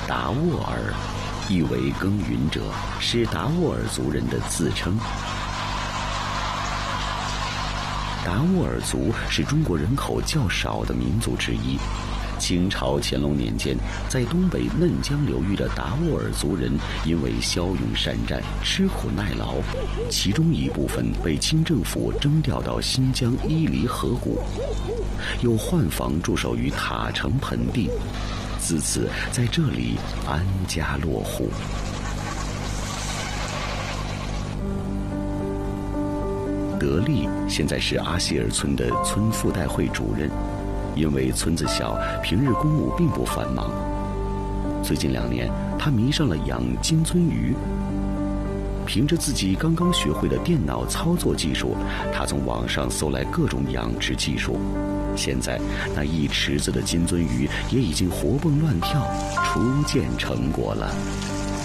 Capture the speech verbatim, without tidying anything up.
达斡尔，意为耕耘者，是达斡尔族人的自称。达斡尔族是中国人口较少的民族之一。清朝乾隆年间，在东北嫩江流域的达斡尔族人因为骁勇善战、吃苦耐劳，其中一部分被清政府征调到新疆伊犁河谷，又换房驻守于塔城盆地，自此在这里安家落户。德利现在是阿希尔村的村妇代会主任。因为村子小，平日公务并不繁忙。最近两年，他迷上了养金鳟鱼。凭着自己刚刚学会的电脑操作技术，他从网上搜来各种养殖技术。现在，那一池子的金鳟鱼也已经活蹦乱跳，初见成果了。